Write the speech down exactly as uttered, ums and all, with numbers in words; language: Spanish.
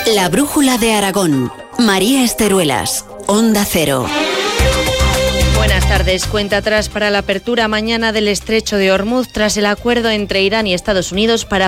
La brújula de Aragón. María Esteruelas, Onda Cero. Buenas tardes. Cuenta atrás para la apertura mañana del estrecho de Hormuz tras el acuerdo entre Irán y Estados Unidos para